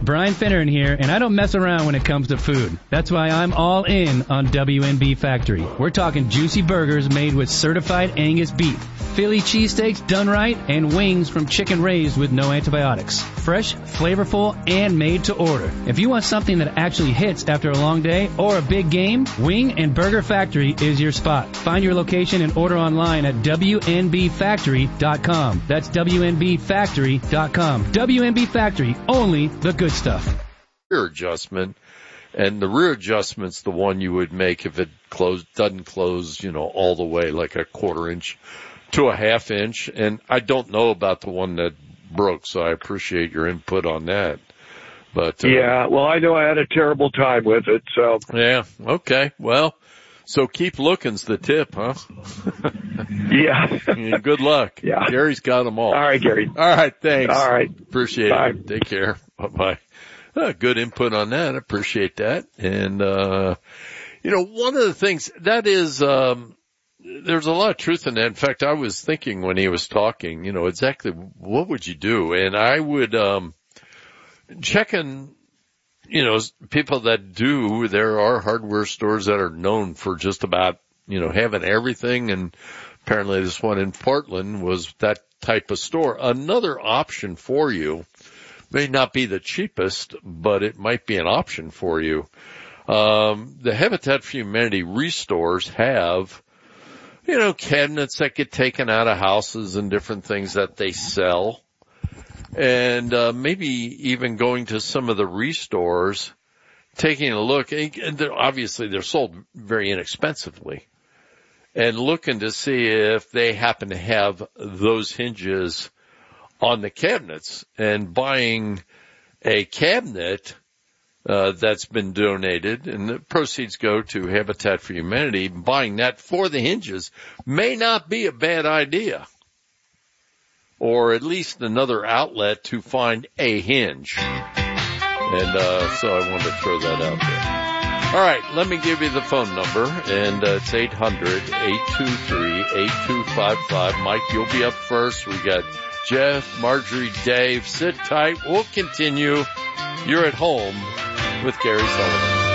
Brian Finneran here, and I don't mess around when it comes to food. That's why I'm all in on WNB Factory. We're talking juicy burgers made with certified Angus beef, Philly cheesesteaks done right, and wings from chicken raised with no antibiotics. Fresh, flavorful, and made to order. If you want something that actually hits after a long day or a big game, Wing and Burger Factory is your spot. Find your location and order online at WNBFactory.com. That's WNBFactory.com. WNB Factory, only the good stuff. Rear adjustment, and the rear adjustment's the one you would make if it doesn't close, all the way, like a 1/4 inch to a 1/2 inch. And I don't know about the one that broke, so I appreciate your input on that. But yeah, well, I know I had a terrible time with it, so. Yeah, okay. Well, so keep looking's the tip, huh? Yeah. Good luck. Yeah. Gary's got them all. All right, Gary. All right, thanks. All right. Appreciate Bye. it. Take care. Bye-bye. Good input on that. I appreciate that. And, one of the things that is, there's a lot of truth in that. In fact, I was thinking when he was talking, exactly what would you do? And I would, checking, people that there are hardware stores that are known for just about, having everything. And apparently this one in Portland was that type of store. Another option for you may not be the cheapest, but it might be an option for you. The Habitat for Humanity restores have, cabinets that get taken out of houses and different things that they sell. And maybe even going to some of the restores, taking a look, and obviously they're sold very inexpensively, and looking to see if they happen to have those hinges on the cabinets, and buying a cabinet that's been donated, and the proceeds go to Habitat for Humanity. Buying that for the hinges may not be a bad idea, or at least another outlet to find a hinge. And so I wanted to throw that out there. All right, let me give you the phone number, and it's 800-823-8255. Mike, you'll be up first. We got Jeff, Marjorie, Dave. Sit tight. We'll continue. You're at home with Gary Sullivan.